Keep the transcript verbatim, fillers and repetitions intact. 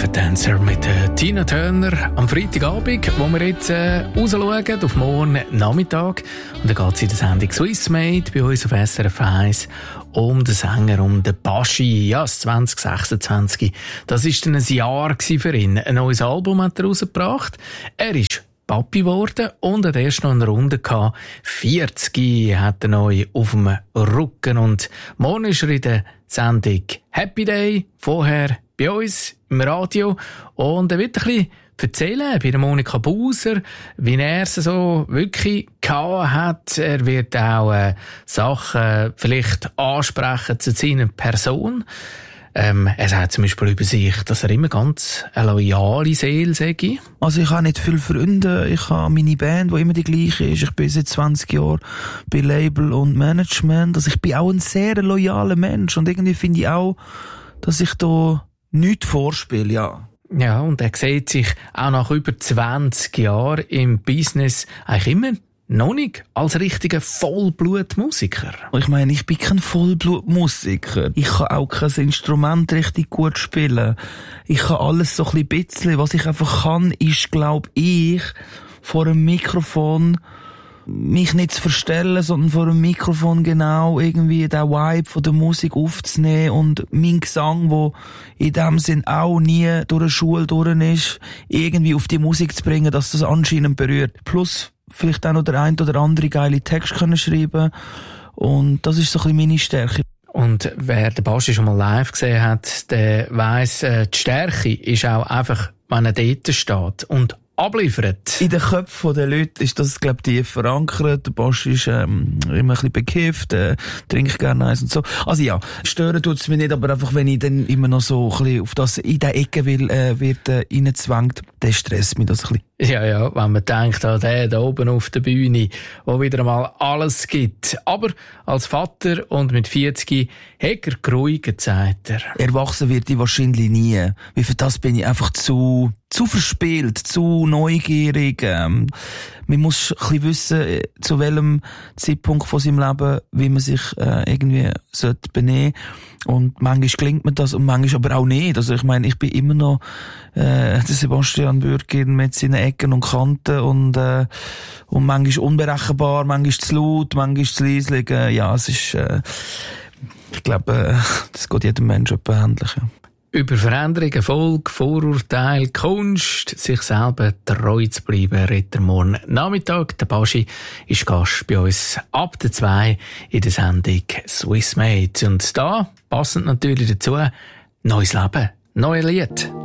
Dancer mit äh, Tina Turner am Freitagabend, wo wir jetzt äh, rausschauen auf morgen Nachmittag. Und dann geht es in der Sendung Swissmade bei uns auf S R F eins um den Sänger, um den Baschi. Ja, das zwanzig sechsundzwanzig. Das war dann ein Jahr für ihn. Ein neues Album hat er rausgebracht. Er ist Papi geworden und hat erst noch eine Runde gehabt. vierzig hat er neu auf dem Rücken. Und morgen ist er in der Sendung Happy Day, vorher bei uns im Radio. Und er wird ein bisschen erzählen bei der Monika Buser, wie er es so wirklich gehabt hat. Er wird auch äh, Sachen vielleicht ansprechen zu seiner Person. Ähm, er sagt zum Beispiel über sich, dass er immer ganz eine loyale Seele sei. Also ich habe nicht viele Freunde, ich habe meine Band, die immer die gleiche ist. Ich bin seit zwanzig Jahren bei Label und Management. Also ich bin auch ein sehr loyaler Mensch und irgendwie finde ich auch, dass ich da nichts vorspiele, ja. Ja, und er sieht sich auch nach über zwanzig Jahren im Business eigentlich immer noch nicht als richtiger Vollblutmusiker. Ich meine, ich bin kein Vollblutmusiker. Ich kann auch kein Instrument richtig gut spielen. Ich kann alles so ein bisschen. Was ich einfach kann, ist, glaube ich, vor einem Mikrofon mich nicht zu verstellen, sondern vor einem Mikrofon genau irgendwie den Vibe von der Musik aufzunehmen und mein Gesang, wo in dem Sinn auch nie durch eine Schule durch ist, irgendwie auf die Musik zu bringen, dass das anscheinend berührt. Plus vielleicht auch noch der ein oder andere geile Text können schreiben und das ist so ein bisschen meine Stärke. Und wer den Baschi schon mal live gesehen hat, der weiss, äh, die Stärke ist auch einfach, wenn er dort steht und abliefert. In den Köpfen der Leute ist das, glaube ich, tief verankert. Der Baschi ist ähm, immer ein bisschen bekifft, äh, trinkt gerne eins und so. Also ja, stören tut's mich nicht, aber einfach, wenn ich dann immer noch so ein bisschen auf das in der Ecke will, äh, wird äh, reingezwängt, dann stresst mich das ein bisschen. Ja, ja, wenn man denkt an den da oben auf der Bühne, wo wieder einmal alles gibt. Aber als Vater und mit vierzig hat er geruhigt, sagt er. Erwachsen wird ich wahrscheinlich nie. Weil für das bin ich einfach zu, zu verspielt, zu neugierig. Ähm, man muss ein bisschen wissen, zu welchem Zeitpunkt von seinem Leben, wie man sich äh, irgendwie sollte benehmen. Und manchmal gelingt mir das und manchmal aber auch nicht. Also ich meine, ich bin immer noch äh, der Sebastian Bürgin mit seinen Ecken und Kanten und äh, und manchmal unberechenbar, manchmal zu laut, manchmal zu leislich. Äh, ja, es ist, äh, ich glaube, äh, das geht jedem Menschen etwa ähnlich. Ja. Über Veränderung, Erfolg, Vorurteil, Kunst, sich selber treu zu bleiben, redet er morgen Nachmittag. Der Baschi ist Gast bei uns ab der zwei in der Sendung Swissmade. Und da, passend natürlich dazu, neues Leben, neues Lied.